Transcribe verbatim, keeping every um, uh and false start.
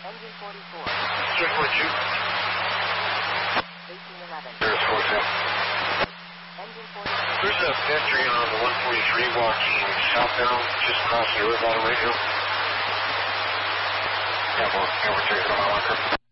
Engine forty-four. Check forty-two. eighteen eleven. There's forty-two. Engine forty-two. There's a pedestrian on the one forty-three walking southbound, just across the river bottom right here. Yeah, we're, yeah, we're taking on my marker.